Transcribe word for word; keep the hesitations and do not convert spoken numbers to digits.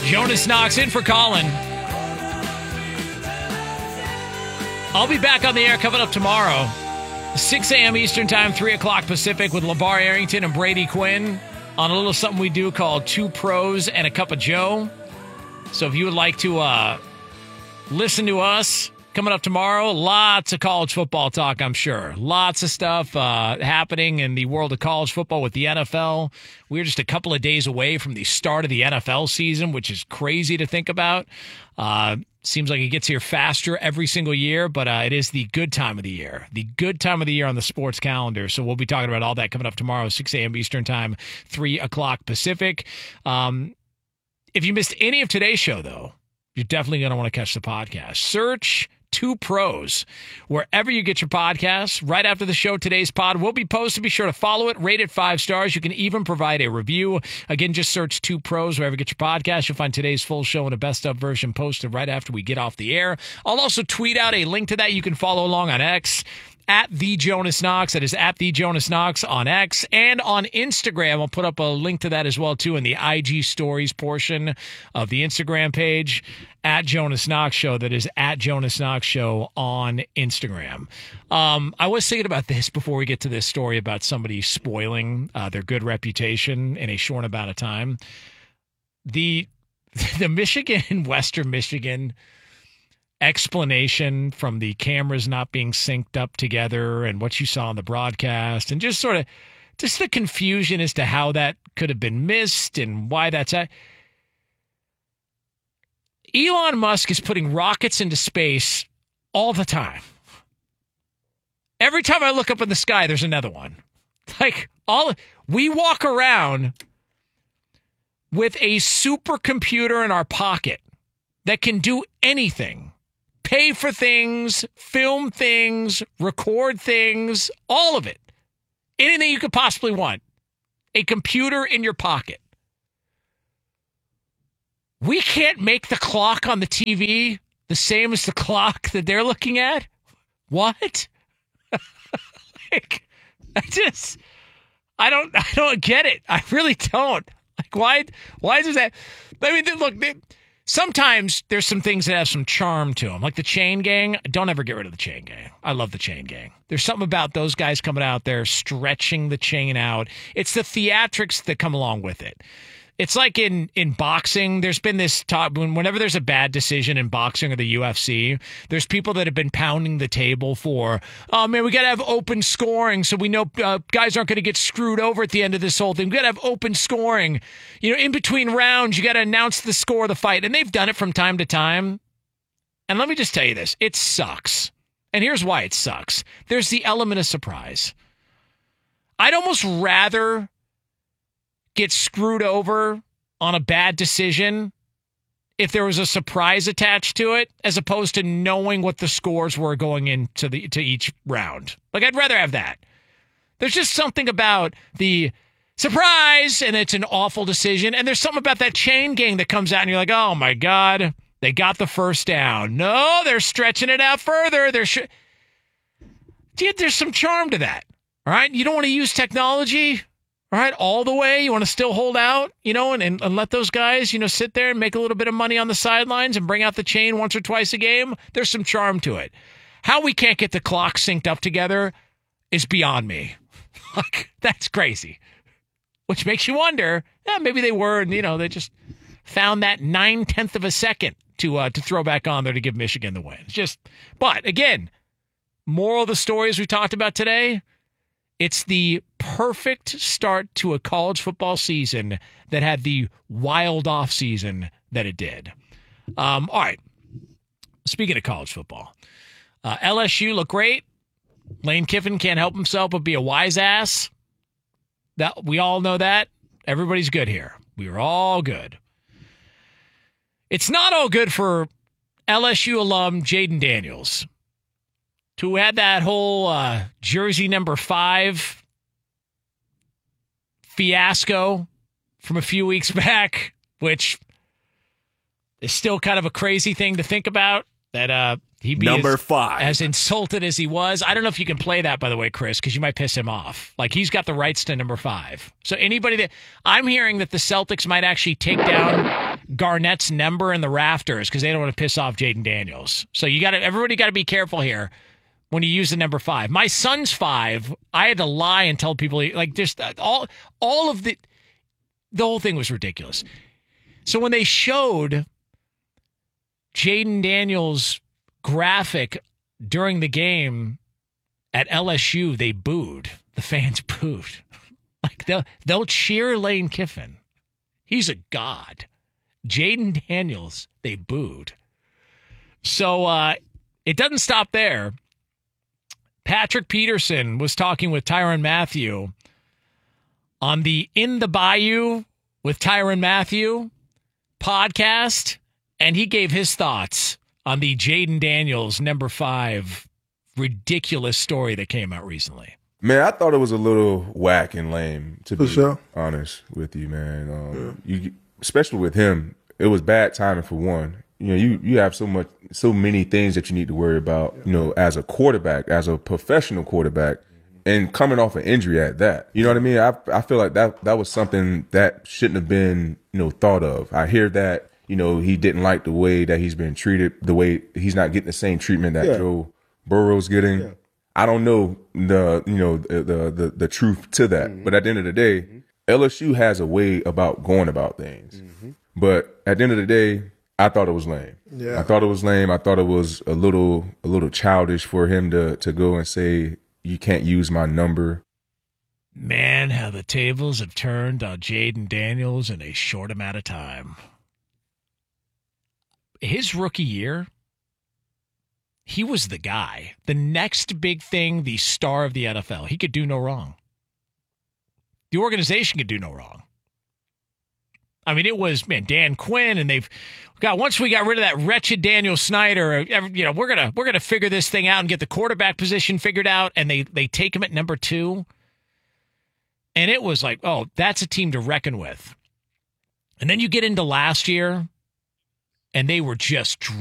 Jonas Knox in for Colin. I'll be back on the air coming up tomorrow. six a.m. Eastern Time, three o'clock Pacific with LeVar Arrington and Brady Quinn on a little something we do called Two Pros and a Cup of Joe. So if you would like to uh, listen to us coming up tomorrow, lots of college football talk, I'm sure. Lots of stuff uh, happening in the world of college football with the N F L. We're just a couple of days away from the start of the N F L season, which is crazy to think about. Uh, seems like it gets here faster every single year, but uh, it is the good time of the year. The good time of the year on the sports calendar. So we'll be talking about all that coming up tomorrow, six a.m. Eastern Time, three o'clock Pacific. Um, if you missed any of today's show, though, you're definitely going to want to catch the podcast. Search Two Pros wherever you get your podcasts. Right after the show, today's pod will be posted. Be sure to follow it, rate it five stars. You can even provide a review. Again, just search Two Pros wherever you get your podcast. You'll find today's full show and a best of version posted right after we get off the air. I'll also tweet out a link to that. You can follow along on X at the Jonas Knox. That is at the Jonas Knox on X and on Instagram. I'll put up a link to that as well too in the I G stories portion of the Instagram page at Jonas Knox Show. That is at Jonas Knox Show on Instagram. Um, I was thinking about this before we get to this story about somebody spoiling uh, their good reputation in a short amount of time. The the Michigan, Western Michigan explanation from the cameras not being synced up together and what you saw on the broadcast and just sort of just the confusion as to how that could have been missed and why that's at. Elon Musk is putting rockets into space all the time. Every time I look up in the sky, there's another one. Like all we walk around with a supercomputer in our pocket that can do anything. Pay for things, film things, record things, all of it. Anything you could possibly want. A computer in your pocket. We can't make the clock on the T V the same as the clock that they're looking at? What? Like, I just, I don't, I don't get it. I really don't. Like, why, why is that? I mean, look, they, sometimes there's some things that have some charm to them, like the Chain Gang. Don't ever get rid of the Chain Gang. I love the Chain Gang. There's something about those guys coming out there, stretching the chain out. It's the theatrics that come along with it. It's like in, in boxing, there's been this talk, whenever there's a bad decision in boxing or the U F C, there's people that have been pounding the table for, oh man, we got to have open scoring so we know uh, guys aren't going to get screwed over at the end of this whole thing. We got to have open scoring. You know, in between rounds, you got to announce the score of the fight. And they've done it from time to time. And let me just tell you this, it sucks. And here's why it sucks. There's the element of surprise. I'd almost rather get screwed over on a bad decision if there was a surprise attached to it, as opposed to knowing what the scores were going into the to each round. Like, I'd rather have that. There's just something about the surprise, and it's an awful decision, and there's something about that Chain Gang that comes out, and you're like, oh my God, they got the first down. No, they're stretching it out further. They're sh- Dude, there's some charm to that, all right? You don't want to use technology, all right, all the way. You want to still hold out, you know, and, and, and let those guys, you know, sit there and make a little bit of money on the sidelines and bring out the chain once or twice a game. There's some charm to it. How we can't get the clock synced up together is beyond me. Like, that's crazy. Which makes you wonder, yeah, maybe they were, and, you know, they just found that nine-tenth of a second to uh, to throw back on there to give Michigan the win. It's just, but again, moral of the stories we talked about today, it's the perfect start to a college football season that had the wild offseason that it did. Um, all right. Speaking of college football, uh, L S U look great. Lane Kiffin can't help himself but be a wise ass. That we all know that. Everybody's good here. We are all good. It's not all good for L S U alum Jaden Daniels, who had that whole uh, jersey number five fiasco from a few weeks back, which is still kind of a crazy thing to think about, that uh, he'd be number as, five. as insulted as he was. I don't know if you can play that, by the way, Chris, because you might piss him off. Like, he's got the rights to number five. So anybody that – I'm hearing that the Celtics might actually take down Garnett's number in the rafters because they don't want to piss off Jaden Daniels. So you got to everybody got to be careful here when you use the number five. My son's five. I had to lie and tell people like just all all of the the whole thing was ridiculous. So when they showed Jaden Daniels' graphic during the game at L S U, they booed. The fans booed. Like they'll they'll cheer Lane Kiffin. He's a god. Jaden Daniels, they booed. So uh, it doesn't stop there. Patrick Peterson was talking with Tyrann Mathieu on the In the Bayou with Tyrann Mathieu podcast, and he gave his thoughts on the Jaden Daniels number five ridiculous story that came out recently. Man, I thought it was a little whack and lame, to For be sure. honest with you, man. Um, yeah. You, especially with him, it was bad timing for one. You know, you you have so much, so many things that you need to worry about. You know, as a quarterback, as a professional quarterback, and coming off an injury at that. You know what I mean? I I feel like that that was something that shouldn't have been, you know, thought of. I hear that, you know, he didn't like the way that he's been treated, the way he's not getting the same treatment that yeah. Joe Burrow's getting. Yeah. I don't know the you know the the the, the truth to that, mm-hmm. but at the end of the day, mm-hmm. L S U has a way about going about things. Mm-hmm. But at the end of the day, I thought it was lame. Yeah. I thought it was lame. I thought it was a little a little childish for him to to go and say you can't use my number. Man, how the tables have turned on Jaden Daniels in a short amount of time. His rookie year, he was the guy. The next big thing, the star of the N F L. He could do no wrong. The organization could do no wrong. I mean, it was, man, Dan Quinn, and they've got, once we got rid of that wretched Daniel Snyder, you know, we're gonna we're gonna figure this thing out and get the quarterback position figured out, and they they take him at number two. And it was like, oh, that's a team to reckon with. And then you get into last year, and they were just